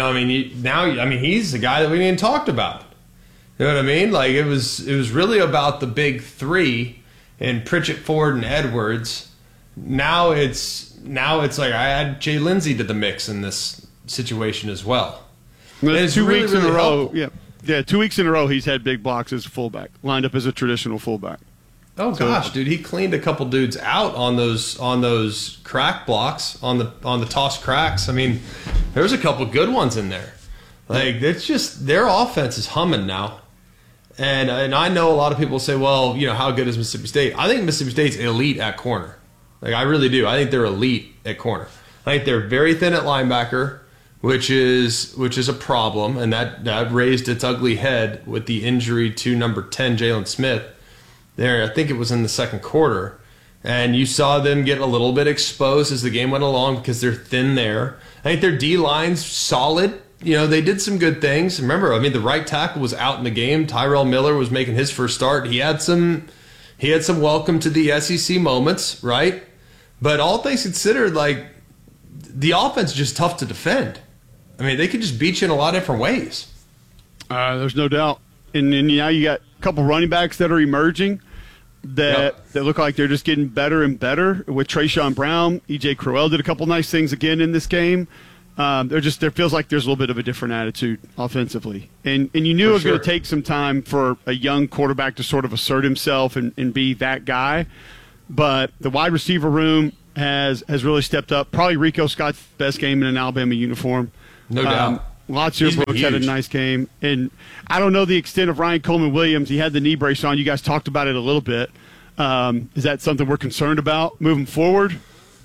[SPEAKER 2] the guy that we didn't talked about. You know what I mean? It was really about the big 3 in Pritchett, Ford, and Edwards. Now it's I add Jay Lindsey to the mix in this situation as well.
[SPEAKER 1] It's 2 weeks in a row. Yeah, 2 weeks in a row he's had big blocks as a fullback, lined up as a traditional fullback.
[SPEAKER 2] Oh gosh, dude, he cleaned a couple dudes out on those crack blocks, on the toss cracks. I mean, there's a couple good ones in there. It's just their offense is humming now. And I know a lot of people say, well, how good is Mississippi State? I think Mississippi State's elite at corner. I really do. I think they're elite at corner. I think they're very thin at linebacker, which is a problem, and that raised its ugly head with the injury to number 10, Jalen Smith. There, I think it was in the second quarter, and you saw them get a little bit exposed as the game went along because they're thin there. I think their D-line's solid. They did some good things. Remember, the right tackle was out in the game. Tyrell Miller was making his first start. He had some welcome to the SEC moments, right? But all things considered, the offense is just tough to defend. They could just beat you in a lot of different ways.
[SPEAKER 1] There's no doubt. And now you got a couple running backs that are emerging that look like they're just getting better and better with Trayshawn Brown. E.J. Crowell did a couple nice things again in this game. There feels like there's a little bit of a different attitude offensively. And you knew it was going to take some time for a young quarterback to sort of assert himself and be that guy. But the wide receiver room has really stepped up. Probably Rico Scott's best game in an Alabama uniform.
[SPEAKER 2] No doubt.
[SPEAKER 1] Lazio Brooks had a nice game. And I don't know the extent of Ryan Coleman-Williams. He had the knee brace on. You guys talked about it a little bit. Is that something we're concerned about moving forward?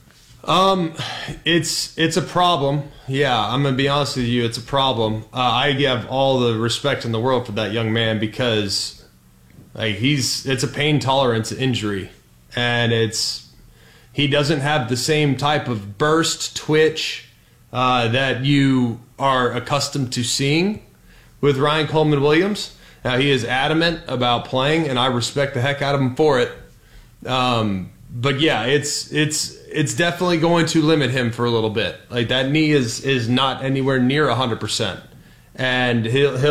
[SPEAKER 2] It's a problem. Yeah, I'm going to be honest with you. It's a problem. I have all the respect in the world for that young man because it's a pain tolerance injury. And he doesn't have the same type of burst twitch that you are accustomed to seeing with Ryan Coleman-Williams. Now, he is adamant about playing, and I respect the heck out of him for it. But yeah, it's definitely going to limit him for a little bit. Like, that knee is not anywhere near 100%, and he's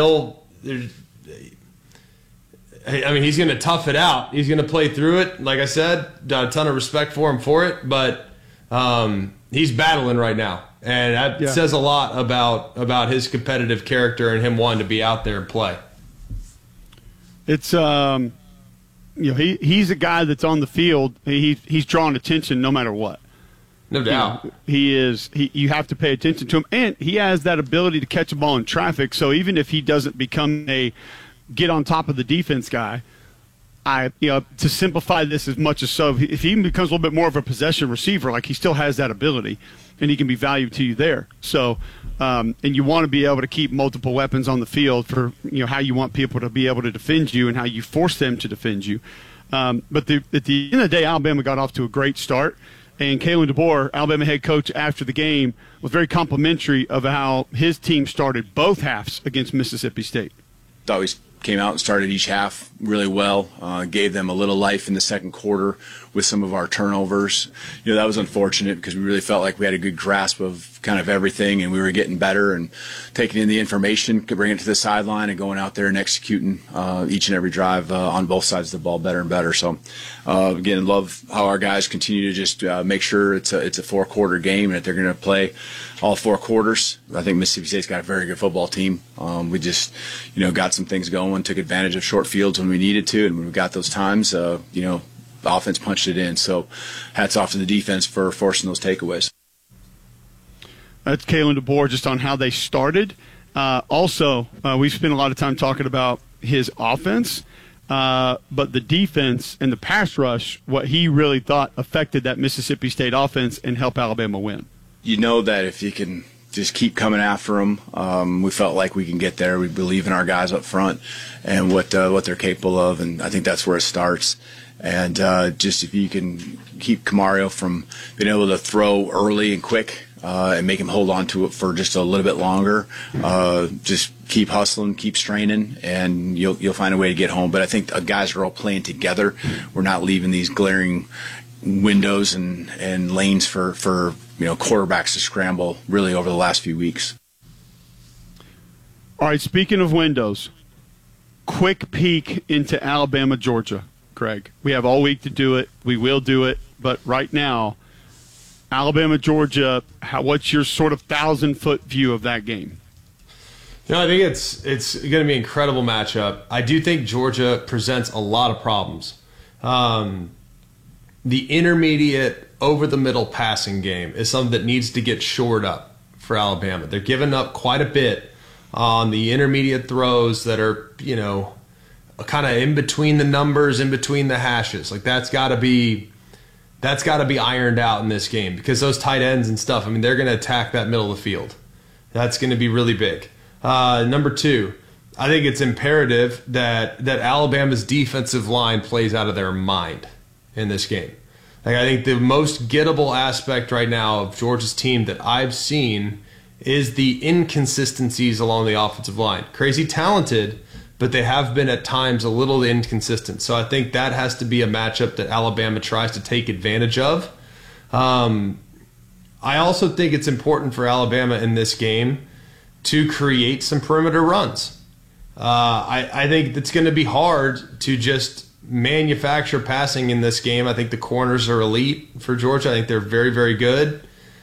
[SPEAKER 2] going to tough it out. He's going to play through it. Like I said, got a ton of respect for him for it, but he's battling right now. And that says a lot about his competitive character and him wanting to be out there and play.
[SPEAKER 1] It's he's a guy that's on the field. He's drawing attention no matter what.
[SPEAKER 2] No doubt.
[SPEAKER 1] He is. You have to pay attention to him, and he has that ability to catch a ball in traffic. So even if he doesn't become a get on top of the defense guy, to simplify this as much as so, if he even becomes a little bit more of a possession receiver, like he still has that ability, and he can be valued to you there. So, and you want to be able to keep multiple weapons on the field for how you want people to be able to defend you and how you force them to defend you. But at the end of the day, Alabama got off to a great start, and Kalen DeBoer, Alabama head coach, after the game was very complimentary of how his team started both halves against Mississippi State.
[SPEAKER 16] Thought we came out and started each half really well, gave them a little life in the second quarter with some of our turnovers. That was unfortunate because we really felt like we had a good grasp of kind of everything, and we were getting better and taking in the information, bringing it to the sideline and going out there and executing each and every drive on both sides of the ball better and better. So, again, love how our guys continue to just make sure it's a four-quarter game and that they're going to play all four quarters. I think Mississippi State's got a very good football team. We just, got some things going, took advantage of short fields when we needed to, and when we got those times, the offense punched it in. So hats off to the defense for forcing those takeaways.
[SPEAKER 1] That's Kalen DeBoer just on how they started. Also, we spent a lot of time talking about his offense, but the defense and the pass rush, what he really thought affected that Mississippi State offense and help Alabama win.
[SPEAKER 16] You know that if you can just keep coming after them, we felt like we can get there. We believe in our guys up front and what they're capable of, and I think that's where it starts. And just if you can keep Camario from being able to throw early and quick and make him hold on to it for just a little bit longer, just keep hustling, keep straining, and you'll find a way to get home. But I think guys are all playing together. We're not leaving these glaring windows and lanes for quarterbacks to scramble really over the last few weeks.
[SPEAKER 1] All right, speaking of windows, quick peek into Alabama, Georgia, Craig. We have all week to do it. We will do it. But right now, Alabama, Georgia, what's your sort of 1,000-foot view of that game?
[SPEAKER 2] I think it's going to be an incredible matchup. I do think Georgia presents a lot of problems. The intermediate, over-the-middle passing game is something that needs to get shored up for Alabama. They're giving up quite a bit on the intermediate throws that are, kind of in between the numbers, in between the hashes. Like that's got to be ironed out in this game because those tight ends and stuff, they're going to attack that middle of the field. That's going to be really big. Number two, I think it's imperative that Alabama's defensive line plays out of their mind in this game. Like I think the most gettable aspect right now of Georgia's team that I've seen is the inconsistencies along the offensive line. Crazy talented, but they have been at times a little inconsistent. So I think that has to be a matchup that Alabama tries to take advantage of. I also think it's important for Alabama in this game to create some perimeter runs. I think it's going to be hard to just manufacture passing in this game. I think the corners are elite for Georgia. I think they're very, very good.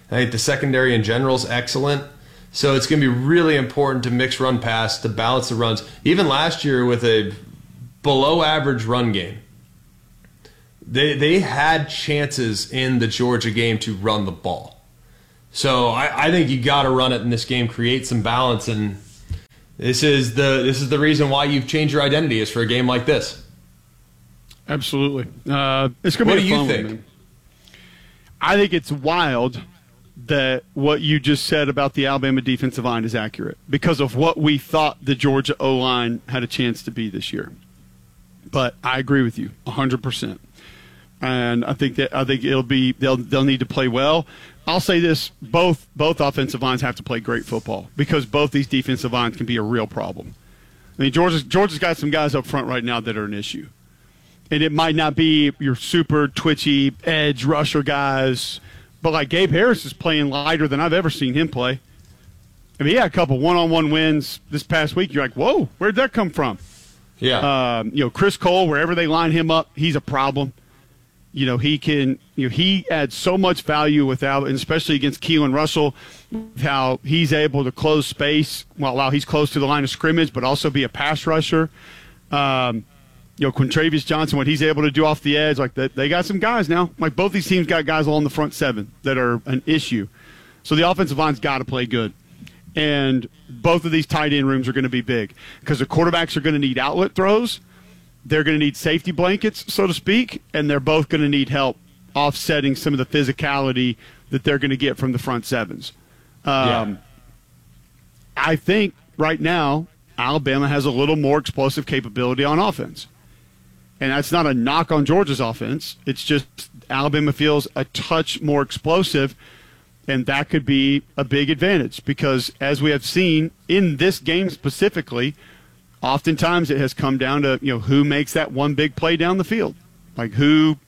[SPEAKER 2] I think the secondary in general is excellent. So it's going to be really important to mix run pass, to balance the runs. Even last year with a below average run game, they had chances in the Georgia game to run the ball. So I think you got to run it in this game, create some balance, and this is the reason why you've changed your identity is for a game like this.
[SPEAKER 1] Absolutely. It's going to be a fun one, man. I think it's wild that what you just said about the Alabama defensive line is accurate because of what we thought the Georgia O-line had a chance to be this year. But I agree with you 100%. And I think it'll be they'll need to play well. I'll say this, both offensive lines have to play great football because both these defensive lines can be a real problem. I mean, Georgia's got some guys up front right now that are an issue. And it might not be your super twitchy edge rusher guys, but like Gabe Harris is playing lighter than I've ever seen him play. I mean, he had a couple one-on-one wins this past week. You're like, whoa, where'd that come from?
[SPEAKER 2] Yeah.
[SPEAKER 1] Chris Cole, wherever they line him up, he's a problem. He adds so much value and especially against Keelan Russell, how he's able to close space while he's close to the line of scrimmage, but also be a pass rusher. Quintravious Johnson, what he's able to do off the edge, like that, they got some guys now. Like both these teams got guys along the front seven that are an issue. So the offensive line's got to play good. And both of these tight end rooms are going to be big because the quarterbacks are going to need outlet throws. They're going to need safety blankets, so to speak, and they're both going to need help offsetting some of the physicality that they're going to get from the front sevens. I think right now Alabama has a little more explosive capability on offense. And that's not a knock on Georgia's offense. It's just Alabama feels a touch more explosive, and that could be a big advantage because, as we have seen in this game specifically, oftentimes it has come down to who makes that one big play down the field, like who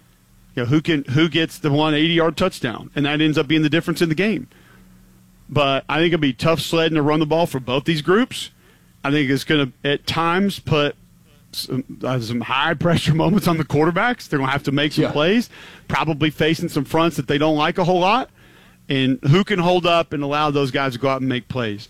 [SPEAKER 1] gets the 180-yard touchdown, and that ends up being the difference in the game. But I think it'll be tough sledding to run the ball for both these groups. I think it's going to at times put some high-pressure moments on the quarterbacks. They're going to have to make some plays, probably facing some fronts that they don't like a whole lot. And who can hold up and allow those guys to go out and make plays?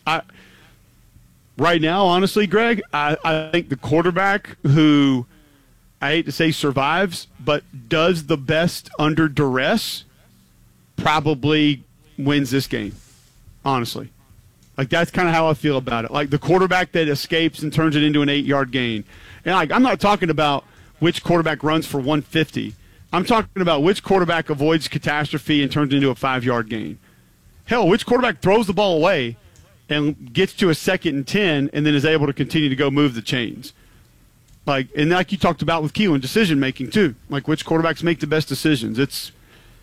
[SPEAKER 1] Right now, honestly, Greg, I think the quarterback who, I hate to say survives, but does the best under duress probably wins this game, honestly. Like, that's kind of how I feel about it. Like, the quarterback that escapes and turns it into an 8-yard gain. And, I'm not talking about which quarterback runs for 150. I'm talking about which quarterback avoids catastrophe and turns it into a 5-yard gain. Hell, which quarterback throws the ball away and gets to a 2nd and 10 and then is able to continue to go move the chains. And like you talked about with Keelan, decision-making too. Like, which quarterbacks make the best decisions. It's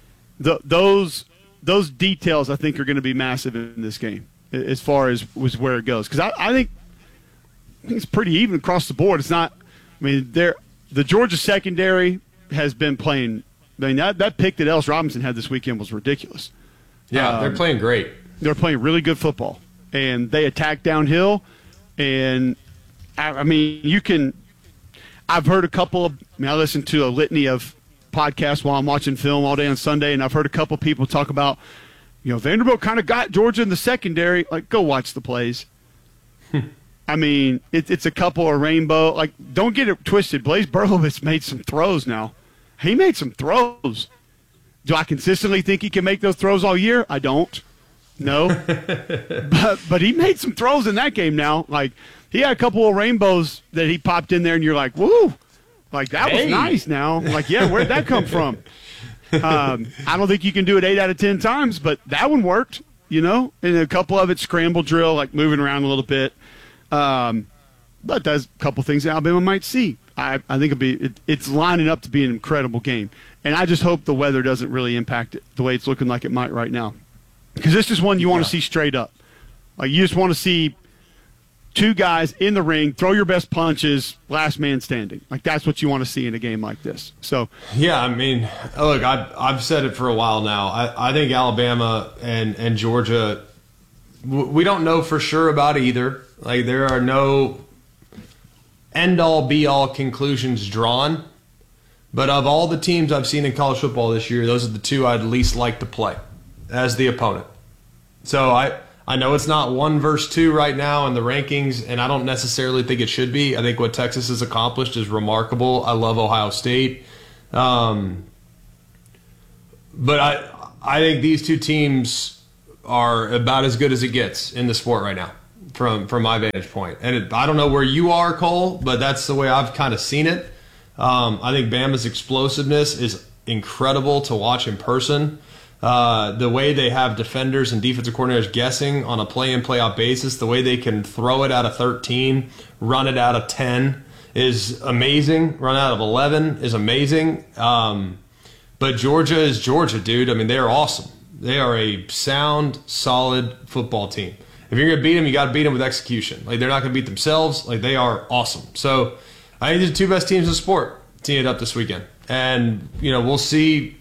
[SPEAKER 1] those details, I think, are going to be massive in this game as far as where it goes. Because I think it's pretty even across the board. It's not – the Georgia secondary has been playing – that pick that Ellis Robinson had this weekend was ridiculous.
[SPEAKER 2] Yeah, they're playing great.
[SPEAKER 1] They're playing really good football. And they attack downhill. And, you can – I've heard a couple of – I listen to a litany of podcasts while I'm watching film all day on Sunday, and I've heard a couple of people talk about, Vanderbilt kind of got Georgia in the secondary. Like, go watch the plays. It's a couple of rainbow. Like, don't get it twisted. Blaise Berlovitz made some throws now. He made some throws. Do I consistently think he can make those throws all year? I don't. No. but he made some throws in that game now. Like, he had a couple of rainbows that he popped in there, and you're like, woo. Like, that was nice now. Like, yeah, where'd that come from? I don't think you can do it 8 out of 10 times, but that one worked, and a couple of it scramble drill, like moving around a little bit. But there's a couple things that Alabama might see. I think it's lining up to be an incredible game. And I just hope the weather doesn't really impact it the way it's looking like it might right now. Because this is one you want to see straight up. Like, you just want to see two guys in the ring, throw your best punches, last man standing. Like, that's what you want to see in a game like this. So,
[SPEAKER 2] yeah, look, I've said it for a while now. I think Alabama and Georgia, we don't know for sure about either. Like, there are no end-all, be-all conclusions drawn. But of all the teams I've seen in college football this year, those are the two I'd least like to play. as the opponent. So I know it's not 1 versus 2 right now in the rankings, and I don't necessarily think it should be. I think what Texas has accomplished is remarkable. I love Ohio State. But I think these two teams are about as good as it gets in the sport right now from my vantage point. And I don't know where you are, Cole, but that's the way I've kind of seen it. I think Bama's explosiveness is incredible to watch in person. The way they have defenders and defensive coordinators guessing on a play-in, play-out basis, the way they can throw it out of 13, run it out of 10 is amazing. Run out of 11 is amazing. But Georgia is Georgia, dude. I mean, they're awesome. They are a sound, solid football team. If you're going to beat them, you got to beat them with execution. Like, they're not going to beat themselves. Like, they are awesome. So I think these are the two best teams in the sport teeing it up this weekend. And, we'll see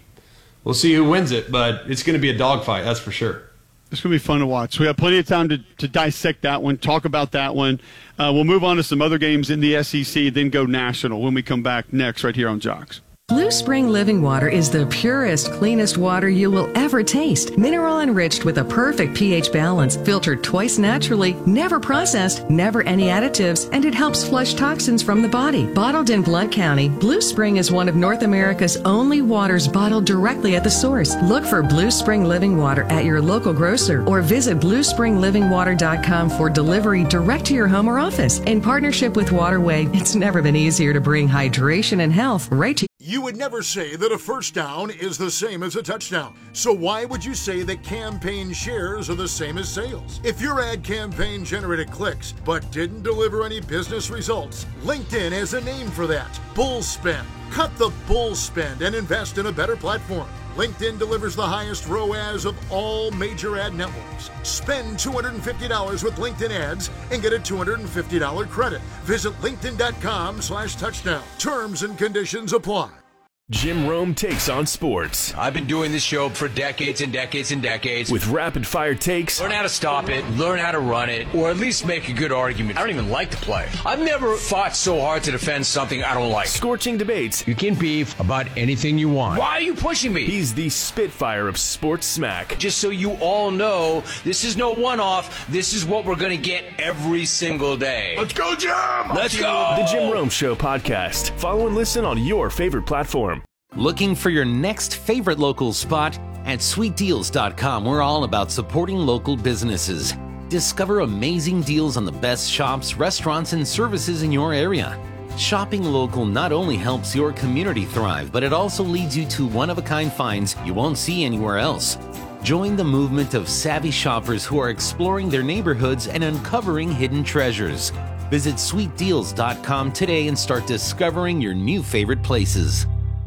[SPEAKER 2] who wins it, but it's going to be a dogfight, that's for sure.
[SPEAKER 1] It's going to be fun to watch. We have plenty of time to dissect that one, talk about that one. We'll move on to some other games in the SEC, then go national when we come back next right here on Jocks.
[SPEAKER 12] Blue Spring Living Water is the purest, cleanest water you will ever taste. Mineral enriched with a perfect pH balance, filtered twice naturally, never processed, never any additives, and it helps flush toxins from the body. Bottled in Blount County, Blue Spring is one of North America's only waters bottled directly at the source. Look for Blue Spring Living Water at your local grocer or visit bluespringlivingwater.com for delivery direct to your home or office. In partnership with Waterway, it's never been easier to bring hydration and health right to
[SPEAKER 3] You would never say that a first down is the same as a touchdown. So why would you say that campaign shares are the same as sales? If your ad campaign generated clicks but didn't deliver any business results, LinkedIn has a name for that: bull spend. Cut the bull spend and invest in a better platform. LinkedIn delivers the highest ROAS of all major ad networks. Spend $250 with LinkedIn ads and get a $250 credit. Visit linkedin.com/touchdown. Terms and conditions apply.
[SPEAKER 18] Jim Rome takes on sports.
[SPEAKER 19] I've been doing this show for decades and decades and decades.
[SPEAKER 18] With rapid-fire takes.
[SPEAKER 19] Learn how to stop it, learn how to run it, or at least make a good argument. I don't even like the play. I've never fought so hard to defend something I don't like.
[SPEAKER 18] Scorching debates.
[SPEAKER 19] You can beef about anything you want. Why are you pushing me?
[SPEAKER 18] He's the Spitfire of sports smack.
[SPEAKER 19] Just so you all know, this is no one-off. This is what we're going to get every single day.
[SPEAKER 18] Let's go, Jim!
[SPEAKER 19] Let's go!
[SPEAKER 18] The Jim Rome Show podcast. Follow and listen on your favorite platform.
[SPEAKER 20] Looking for your next favorite local spot? At sweetdeals.com, we're all about supporting local businesses. Discover amazing deals on the best shops, restaurants, and services in your area. Shopping local not only helps your community thrive, but it also leads you to one-of-a-kind finds you won't see anywhere else. Join the movement of savvy shoppers who are exploring their neighborhoods and uncovering hidden treasures. Visit sweetdeals.com today and start discovering your new favorite places.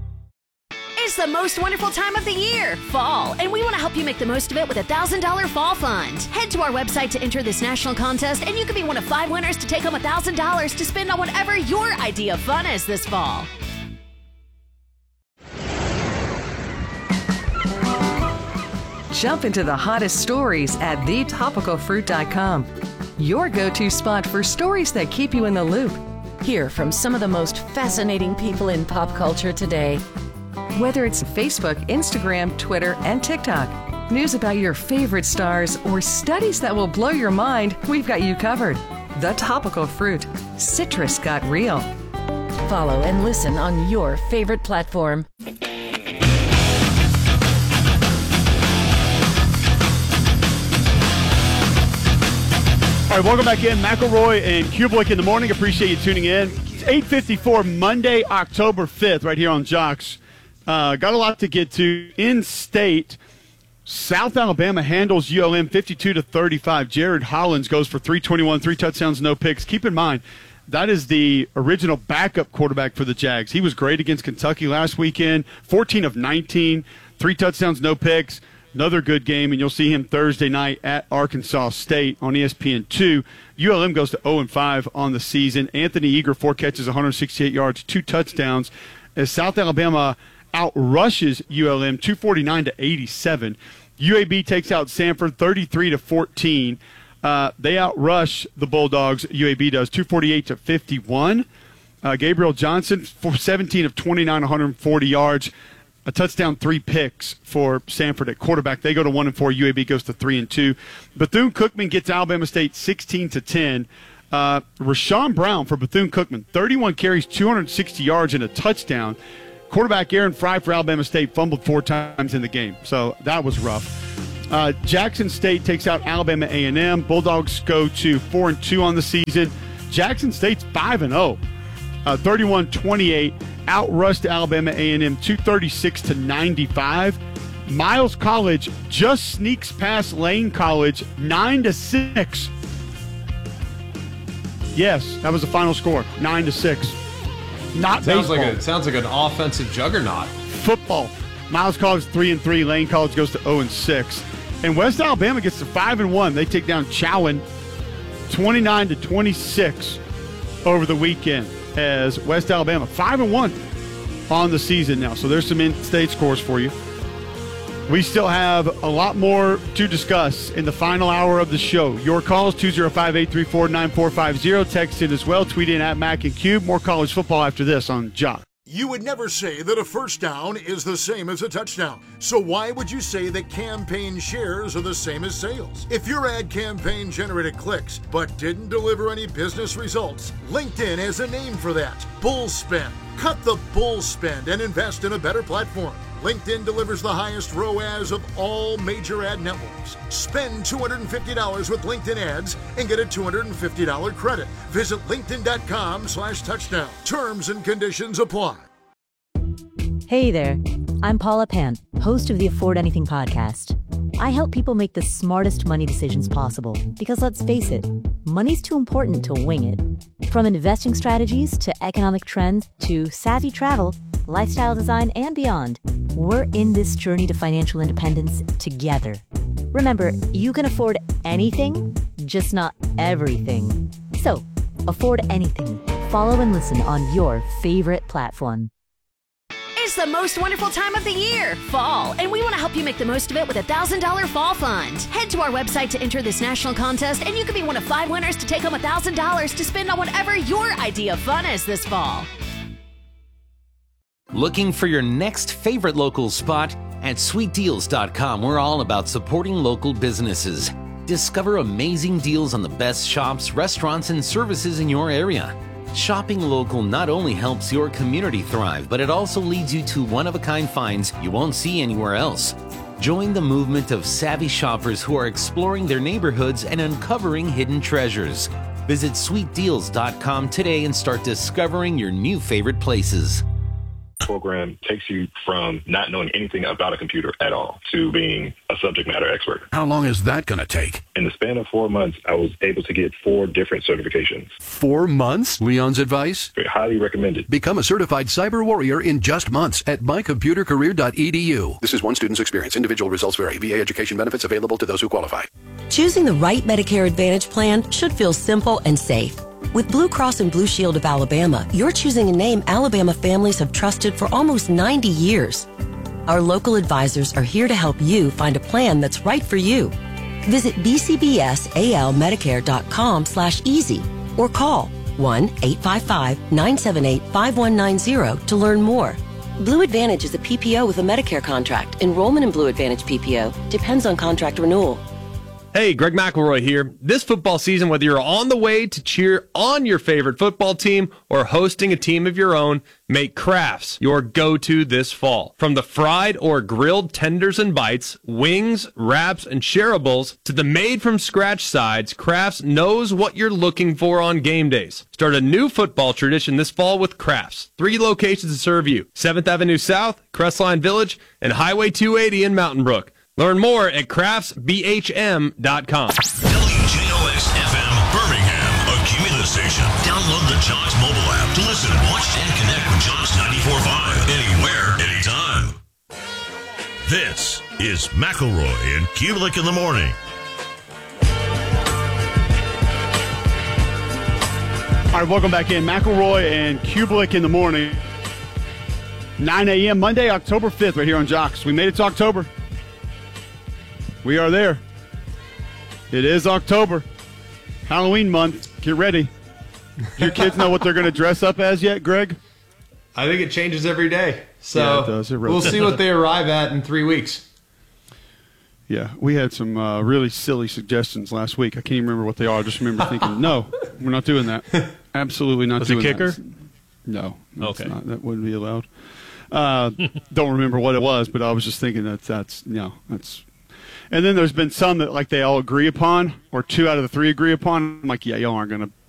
[SPEAKER 17] It's the most wonderful time of the year, fall, and we want to help you make the most of it with a $1,000 fall fund. Head to our website to enter this national contest, and you could be one of 5 winners to take home $1,000 to spend on whatever your idea of fun is this fall.
[SPEAKER 12] Jump into the hottest stories at thetopicalfruit.com. Your go-to spot for stories that keep you in the loop.
[SPEAKER 13] Hear from some of the most fascinating people in pop culture today.
[SPEAKER 12] Whether it's Facebook, Instagram, Twitter, and TikTok, news about your favorite stars, or studies that will blow your mind, we've got you covered. The Topical Fruit. Citrus got real.
[SPEAKER 13] Follow and listen on your favorite platform.
[SPEAKER 1] All right, welcome back in. McElroy and Kublik in the morning. Appreciate you tuning in. It's 8:54 Monday, October 5th, right here on Jocks. Got a lot to get to. In state, South Alabama handles ULM 52-35. Jared Hollins goes for 321, 3 touchdowns, no picks. Keep in mind, that is the original backup quarterback for the Jags. He was great against Kentucky last weekend, 14 of 19, 3 touchdowns, no picks. Another good game, and you'll see him Thursday night at Arkansas State on ESPN2. ULM goes to 0-5 on the season. Anthony Eager, 4 catches, 168 yards, 2 touchdowns. As South Alabama outrushes ULM 249-87. UAB takes out Samford 33-14. They outrush the Bulldogs. UAB does 248-51. Gabriel Johnson 17 of 29, 140 yards. a touchdown, 3 picks for Samford at quarterback. They go to 1-4. UAB goes to 3-2. Bethune-Cookman gets Alabama State 16-10. Rashawn Brown for Bethune-Cookman, 31 carries, 260 yards, and a touchdown. Quarterback Aaron Fry for Alabama State fumbled 4 times in the game, so that was rough. Jackson State takes out Alabama A&M. Bulldogs go to 4-2 on the season. Jackson State's 5-0, 31-28. Outrushed Alabama A&M 236-95. Miles College just sneaks past Lane College 9-6. Yes, that was the final score, 9-6. Not baseball.
[SPEAKER 2] Sounds like an offensive juggernaut.
[SPEAKER 1] Football. Miles College 3-3. Lane College goes to 0-6. And West Alabama gets to 5-1. They take down Chowan 29-26 over the weekend. As West Alabama 5-1 on the season now. So there's some in-state scores for you. We still have a lot more to discuss in the final hour of the show. Your calls, 205-834-9450. Text in as well. Tweet in at Mac and Cube. More college football after this on Jock.
[SPEAKER 3] You would never say that a first down is the same as a touchdown. So why would you say that campaign shares are the same as sales? If your ad campaign generated clicks but didn't deliver any business results, LinkedIn has a name for that: bull spend. Cut the bull spend and invest in a better platform. LinkedIn delivers the highest ROAS of all major ad networks. Spend $250 with LinkedIn ads and get a $250 credit. Visit linkedin.com/touchdown. Terms and conditions apply.
[SPEAKER 21] Hey there, I'm Paula Pant, host of the Afford Anything podcast. I help people make the smartest money decisions possible because, let's face it, money's too important to wing it. From investing strategies to economic trends to savvy travel, lifestyle design, and beyond, we're in this journey to financial independence together. Remember, you can afford anything, just not everything. So, afford anything. Follow and listen on your favorite platform.
[SPEAKER 17] It's the most wonderful time of the year, fall, and we want to help you make the most of it with a $1,000 fall fund. Head to our website to enter this national contest, and you could be one of 5 winners to take home $1,000 to spend on whatever your idea of fun is this fall.
[SPEAKER 20] Looking for your next favorite local spot? At sweetdeals.com, we're all about supporting local businesses. Discover amazing deals on the best shops, restaurants, and services in your area. Shopping local not only helps your community thrive, but it also leads you to one-of-a-kind finds you won't see anywhere else. Join the movement of savvy shoppers who are exploring their neighborhoods and uncovering hidden treasures. Visit sweetdeals.com today and start discovering your new favorite places.
[SPEAKER 22] Program takes you from not knowing anything about a computer at all to being a subject matter expert.
[SPEAKER 23] How long is that going to take?
[SPEAKER 22] In the span of 4 months, I was able to get 4 different certifications.
[SPEAKER 23] 4 months? Leon's advice?
[SPEAKER 22] Highly recommended.
[SPEAKER 23] Become a certified cyber warrior in just months at mycomputercareer.edu. This is one student's experience. Individual results vary. VA education benefits available to those who qualify.
[SPEAKER 24] Choosing the right Medicare Advantage plan should feel simple and safe. With Blue Cross and Blue Shield of Alabama, you're choosing a name Alabama families have trusted for almost 90 years. Our local advisors are here to help you find a plan that's right for you. Visit bcbsalmedicare.com/easy or call 1-855-978-5190 to learn more. Blue Advantage is a PPO with a Medicare contract. Enrollment in Blue Advantage PPO depends on contract renewal.
[SPEAKER 2] Hey, Greg McElroy here. This football season, whether you're on the way to cheer on your favorite football team or hosting a team of your own, make Crafts your go-to this fall. From the fried or grilled tenders and bites, wings, wraps, and shareables, to the made-from-scratch sides, Crafts knows what you're looking for on game days. Start a new football tradition this fall with Crafts. 3 locations to serve you: 7th Avenue South, Crestline Village, and Highway 280 in Mountain Brook. Learn more at craftsbhm.com.
[SPEAKER 25] WJOX-FM Birmingham, a Cumulus station. Download the Jocks mobile app to listen, watch, and connect with Jocks 94.5 anywhere, anytime. This is McElroy and Kubelik in the morning.
[SPEAKER 1] All right, welcome back in. McElroy and Kubelik in the morning. 9 a.m. Monday, October 5th, right here on Jocks. We made it to October. We are there. It is October. Halloween month. Get ready. Do your kids know what they're going to dress up as yet, Greg?
[SPEAKER 2] I think it changes every day. So
[SPEAKER 1] Yeah, it does. It
[SPEAKER 2] we'll see what they arrive at in 3 weeks.
[SPEAKER 1] Yeah, we had some really silly suggestions last week. I can't even remember what they are. I just remember thinking, no, we're not doing that. Absolutely not doing
[SPEAKER 4] kicker?
[SPEAKER 1] that. No,
[SPEAKER 4] Okay.
[SPEAKER 1] that wouldn't be allowed. Don't remember what it was, but I was just thinking that's. And then there's been some that like they all agree upon, or 2 out of the 3 agree upon. I'm like, yeah, y'all aren't going to